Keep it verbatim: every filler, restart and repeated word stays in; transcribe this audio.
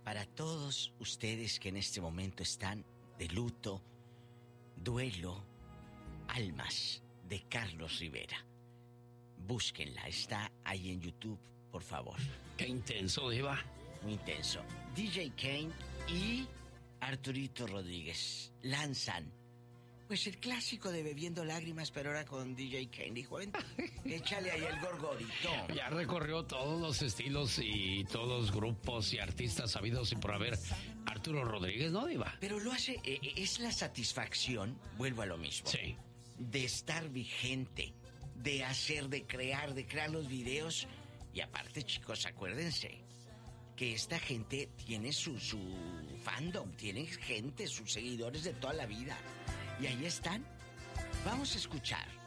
para todos ustedes que en este momento están de luto, duelo, Almas de Carlos Rivera. Búsquenla, está ahí en YouTube, por favor. Qué intenso, Diva. Muy intenso. D J Kane y Arturito Rodríguez lanzan, pues el clásico de Bebiendo Lágrimas, pero ahora con D J Kane. Dijo, ven, échale ahí el gorgorito. Ya recorrió todos los estilos y todos los grupos y artistas sabidos y por haber. Arturo Rodríguez, ¿no, Diva? Pero lo hace, eh, es la satisfacción, vuelvo a lo mismo. Sí. De estar vigente, de hacer, de crear, de crear los videos. Y aparte, chicos, acuérdense que esta gente tiene su, su fandom, tiene gente, sus seguidores de toda la vida. Y ahí están. Vamos a escuchar